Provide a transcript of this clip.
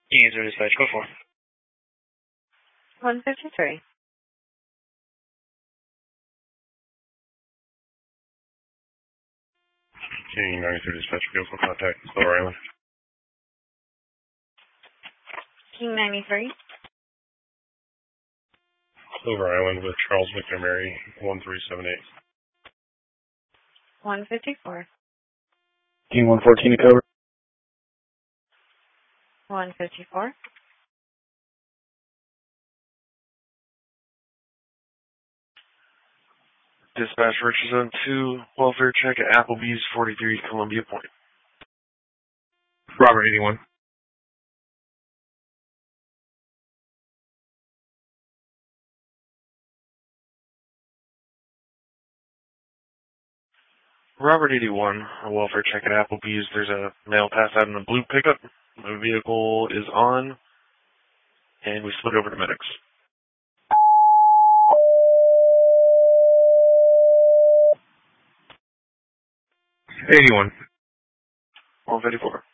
Answer dispatch, go for it. 153. King 93 dispatch, vehicle contact, Clover Island. King 93. Clover Island with Charles McNamara, 1378. 154. King 114 to cover. 154. Dispatch Richardson 2, welfare check at Applebee's, 43 Columbia Point. Robert 81. Robert 81, a welfare check at Applebee's. There's a male pass out in a blue pickup. The vehicle is on, and we split over to medics. 81. 154.